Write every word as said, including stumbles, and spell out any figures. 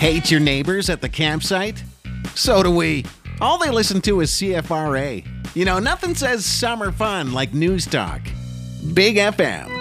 Hate your neighbors at the campsite? So do we. All they listen to is C F R A. You know, nothing says summer fun like news talk. Big F M.